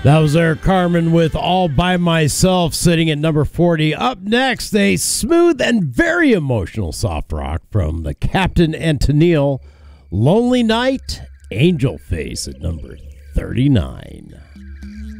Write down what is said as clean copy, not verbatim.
That was Eric Carmen with All By Myself, sitting at number 40. Up next, a smooth and very emotional soft rock from the Captain and Tennille, Lonely Night, Angel Face at number 39.